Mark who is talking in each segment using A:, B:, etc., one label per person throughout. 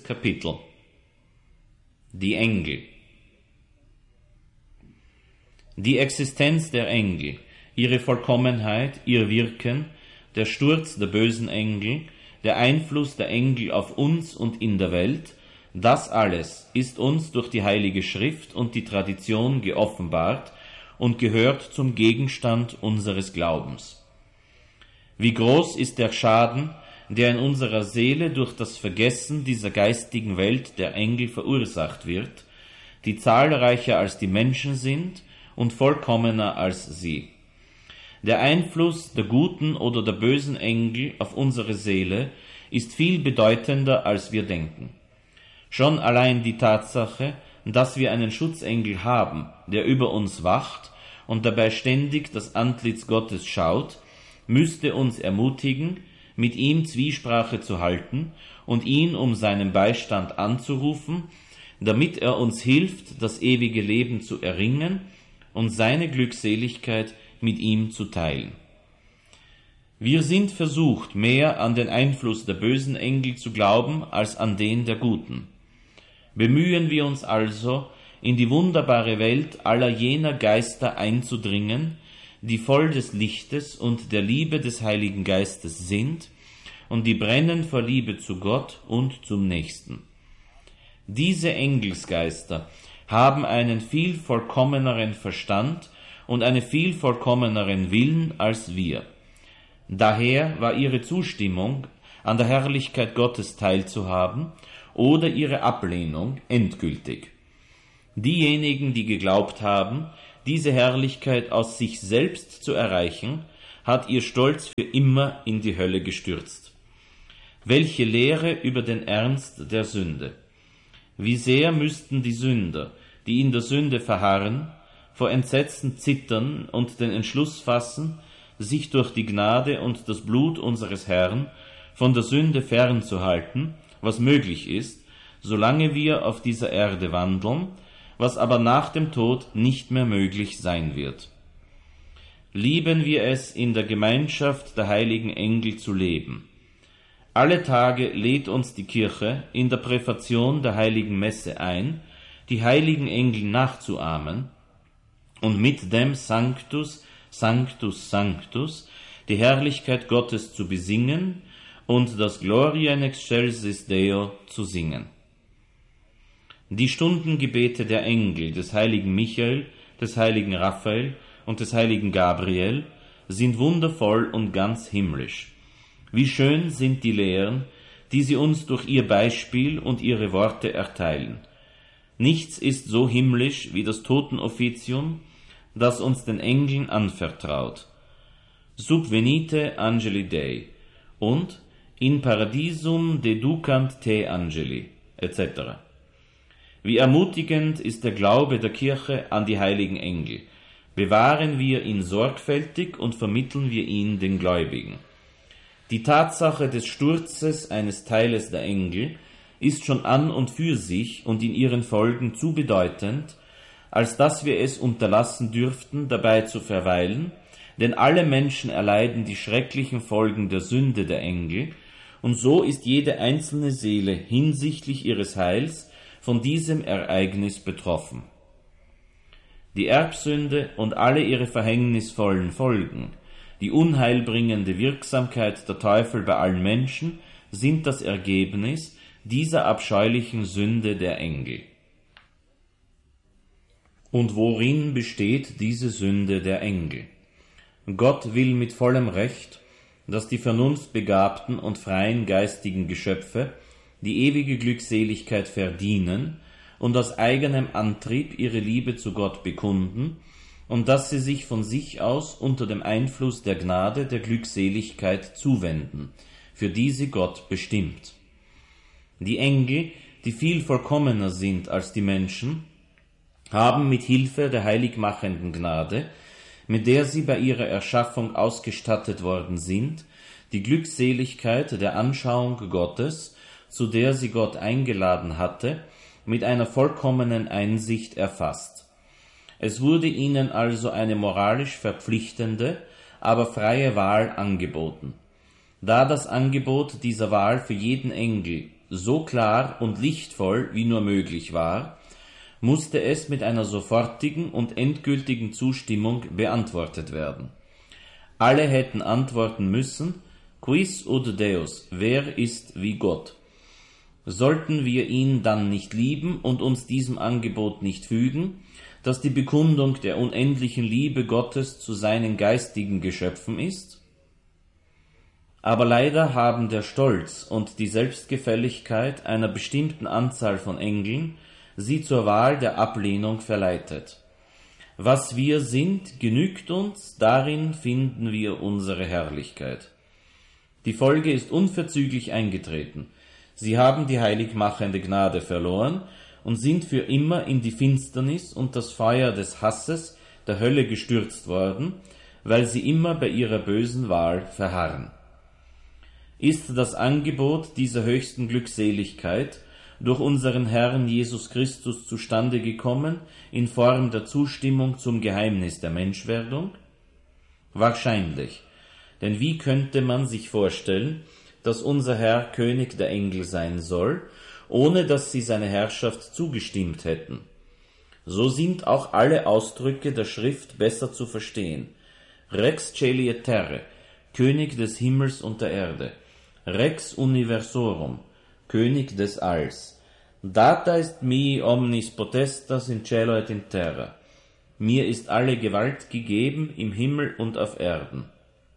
A: Kapitel. Die Engel. Die Existenz der Engel, ihre Vollkommenheit, ihr Wirken, der Sturz der bösen Engel, der Einfluss der Engel auf uns und in der Welt, das alles ist uns durch die Heilige Schrift und die Tradition geoffenbart und gehört zum Gegenstand unseres Glaubens. Wie groß ist der Schaden, der in unserer Seele durch das Vergessen dieser geistigen Welt der Engel verursacht wird, die zahlreicher als die Menschen sind und vollkommener als sie. Der Einfluss der guten oder der bösen Engel auf unsere Seele ist viel bedeutender, als wir denken. Schon allein die Tatsache, dass wir einen Schutzengel haben, der über uns wacht und dabei ständig das Antlitz Gottes schaut, müsste uns ermutigen, mit ihm Zwiesprache zu halten und ihn um seinen Beistand anzurufen, damit er uns hilft, das ewige Leben zu erringen und seine Glückseligkeit mit ihm zu teilen. Wir sind versucht, mehr an den Einfluss der bösen Engel zu glauben, als an den der guten. Bemühen wir uns also, in die wunderbare Welt aller jener Geister einzudringen, die voll des Lichtes und der Liebe des Heiligen Geistes sind und die brennen vor Liebe zu Gott und zum Nächsten. Diese Engelsgeister haben einen viel vollkommeneren Verstand und einen viel vollkommeneren Willen als wir. Daher war ihre Zustimmung, an der Herrlichkeit Gottes teilzuhaben, oder ihre Ablehnung endgültig. Diejenigen, die geglaubt haben, diese Herrlichkeit aus sich selbst zu erreichen, hat ihr Stolz für immer in die Hölle gestürzt. Welche Lehre über den Ernst der Sünde! Wie sehr müssten die Sünder, die in der Sünde verharren, vor Entsetzen zittern und den Entschluss fassen, sich durch die Gnade und das Blut unseres Herrn von der Sünde fernzuhalten, was möglich ist, solange wir auf dieser Erde wandeln, was aber nach dem Tod nicht mehr möglich sein wird. Lieben wir es, in der Gemeinschaft der heiligen Engel zu leben. Alle Tage lädt uns die Kirche in der Präfation der heiligen Messe ein, die heiligen Engel nachzuahmen und mit dem Sanctus, Sanctus, Sanctus die Herrlichkeit Gottes zu besingen und das Gloria in excelsis Deo zu singen. Die Stundengebete der Engel, des heiligen Michael, des heiligen Raphael und des heiligen Gabriel sind wundervoll und ganz himmlisch. Wie schön sind die Lehren, die sie uns durch ihr Beispiel und ihre Worte erteilen. Nichts ist so himmlisch wie das Totenoffizium, das uns den Engeln anvertraut. Subvenite Angeli Dei und In Paradisum deducant te Angeli etc. Wie ermutigend ist der Glaube der Kirche an die heiligen Engel. Bewahren wir ihn sorgfältig und vermitteln wir ihn den Gläubigen. Die Tatsache des Sturzes eines Teiles der Engel ist schon an und für sich und in ihren Folgen zu bedeutend, als dass wir es unterlassen dürften, dabei zu verweilen, denn alle Menschen erleiden die schrecklichen Folgen der Sünde der Engel, und so ist jede einzelne Seele hinsichtlich ihres Heils von diesem Ereignis betroffen. Die Erbsünde und alle ihre verhängnisvollen Folgen, die unheilbringende Wirksamkeit der Teufel bei allen Menschen, sind das Ergebnis dieser abscheulichen Sünde der Engel. Und worin besteht diese Sünde der Engel? Gott will mit vollem Recht, dass die vernunftbegabten und freien geistigen Geschöpfe die ewige Glückseligkeit verdienen und aus eigenem Antrieb ihre Liebe zu Gott bekunden und dass sie sich von sich aus unter dem Einfluss der Gnade der Glückseligkeit zuwenden, für die sie Gott bestimmt. Die Engel, die viel vollkommener sind als die Menschen, haben mit Hilfe der heiligmachenden Gnade, mit der sie bei ihrer Erschaffung ausgestattet worden sind, die Glückseligkeit der Anschauung Gottes, zu der sie Gott eingeladen hatte, mit einer vollkommenen Einsicht erfasst. Es wurde ihnen also eine moralisch verpflichtende, aber freie Wahl angeboten. Da das Angebot dieser Wahl für jeden Engel so klar und lichtvoll wie nur möglich war, musste es mit einer sofortigen und endgültigen Zustimmung beantwortet werden. Alle hätten antworten müssen: Quis ut Deus, wer ist wie Gott? Sollten wir ihn dann nicht lieben und uns diesem Angebot nicht fügen, das die Bekundung der unendlichen Liebe Gottes zu seinen geistigen Geschöpfen ist? Aber leider haben der Stolz und die Selbstgefälligkeit einer bestimmten Anzahl von Engeln sie zur Wahl der Ablehnung verleitet. Was wir sind, genügt uns, darin finden wir unsere Herrlichkeit. Die Folge ist unverzüglich eingetreten. Sie haben die heiligmachende Gnade verloren und sind für immer in die Finsternis und das Feuer des Hasses der Hölle gestürzt worden, weil sie immer bei ihrer bösen Wahl verharren. Ist das Angebot dieser höchsten Glückseligkeit durch unseren Herrn Jesus Christus zustande gekommen in Form der Zustimmung zum Geheimnis der Menschwerdung? Wahrscheinlich, denn wie könnte man sich vorstellen, dass unser Herr König der Engel sein soll, ohne dass sie seine Herrschaft zugestimmt hätten? So sind auch alle Ausdrücke der Schrift besser zu verstehen. Rex Caeli et Terre, König des Himmels und der Erde. Rex Universorum, König des Alls. Data est mihi omnis potestas in cielo et in terra. Mir ist alle Gewalt gegeben im Himmel und auf Erden.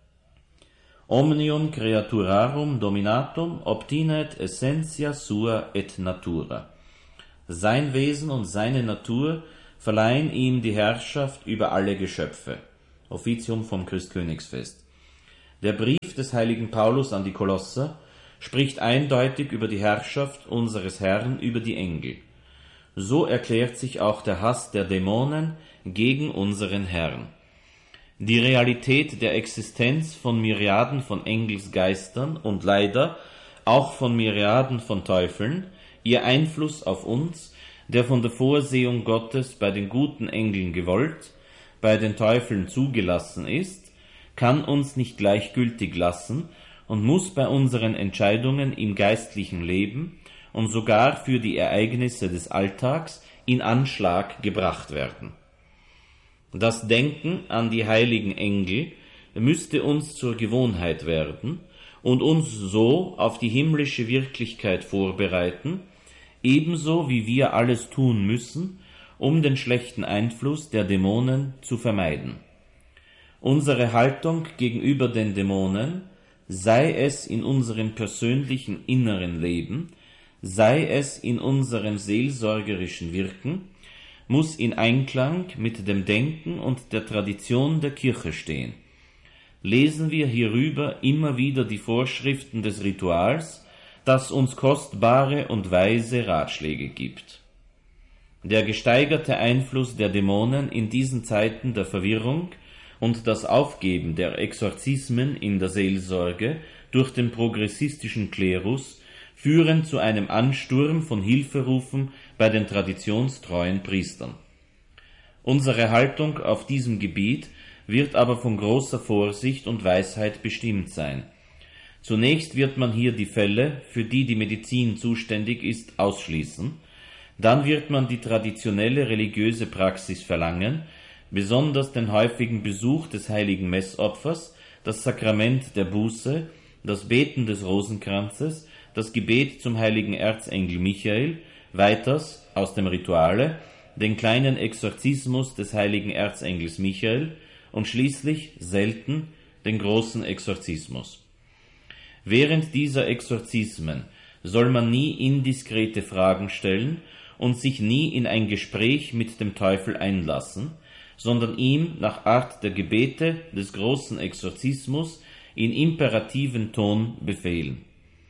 A: Omnium creaturarum dominatum obtinet essentia sua et natura. Sein Wesen und seine Natur verleihen ihm die Herrschaft über alle Geschöpfe. Offizium vom Christkönigsfest. Der Brief des heiligen Paulus an die Kolosser spricht eindeutig über die Herrschaft unseres Herrn über die Engel. So erklärt sich auch der Hass der Dämonen gegen unseren Herrn. Die Realität der Existenz von Myriaden von Engelsgeistern und leider auch von Myriaden von Teufeln, ihr Einfluss auf uns, der von der Vorsehung Gottes bei den guten Engeln gewollt, bei den Teufeln zugelassen ist, kann uns nicht gleichgültig lassen und muss bei unseren Entscheidungen im geistlichen Leben und sogar für die Ereignisse des Alltags in Anschlag gebracht werden. Das Denken an die heiligen Engel müsste uns zur Gewohnheit werden und uns so auf die himmlische Wirklichkeit vorbereiten, ebenso wie wir alles tun müssen, um den schlechten Einfluss der Dämonen zu vermeiden. Unsere Haltung gegenüber den Dämonen, sei es in unserem persönlichen inneren Leben, sei es in unserem seelsorgerischen Wirken, muss in Einklang mit dem Denken und der Tradition der Kirche stehen. Lesen wir hierüber immer wieder die Vorschriften des Rituals, das uns kostbare und weise Ratschläge gibt. Der gesteigerte Einfluss der Dämonen in diesen Zeiten der Verwirrung und das Aufgeben der Exorzismen in der Seelsorge durch den progressistischen Klerus führen zu einem Ansturm von Hilferufen bei den traditionstreuen Priestern. Unsere Haltung auf diesem Gebiet wird aber von großer Vorsicht und Weisheit bestimmt sein. Zunächst wird man hier die Fälle, für die die Medizin zuständig ist, ausschließen, dann wird man die traditionelle religiöse Praxis verlangen, besonders den häufigen Besuch des heiligen Messopfers, das Sakrament der Buße, das Beten des Rosenkranzes, das Gebet zum heiligen Erzengel Michael, weiters aus dem Rituale, den kleinen Exorzismus des heiligen Erzengels Michael und schließlich selten den großen Exorzismus. Während dieser Exorzismen soll man nie indiskrete Fragen stellen und sich nie in ein Gespräch mit dem Teufel einlassen, sondern ihm nach Art der Gebete des großen Exorzismus in imperativen Ton befehlen.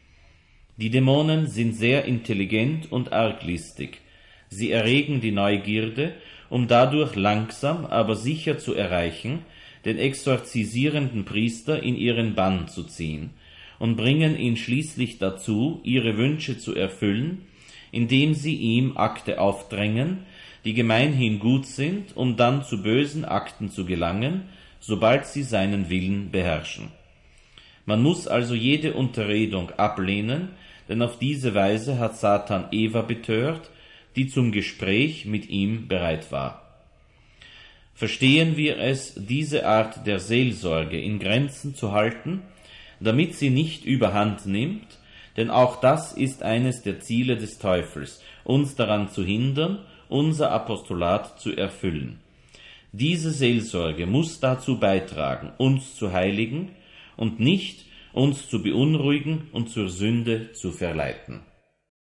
A: Die Dämonen sind sehr intelligent und arglistig. Sie erregen die Neugierde, um dadurch langsam, aber sicher zu erreichen, den exorzisierenden Priester in ihren Bann zu ziehen und bringen ihn schließlich dazu, ihre Wünsche zu erfüllen, indem sie ihm Akte aufdrängen, die gemeinhin gut sind, um dann zu bösen Akten zu gelangen, sobald sie seinen Willen beherrschen. Man muss also jede Unterredung ablehnen, denn auf diese Weise hat Satan Eva betört, die zum Gespräch mit ihm bereit war. Verstehen wir es, diese Art der Seelsorge in Grenzen zu halten, damit sie nicht überhand nimmt, denn auch das ist eines der Ziele des Teufels, uns daran zu hindern, unser Apostolat zu erfüllen. Diese Seelsorge muss dazu beitragen, uns zu heiligen und nicht uns zu beunruhigen und zur Sünde zu verleiten.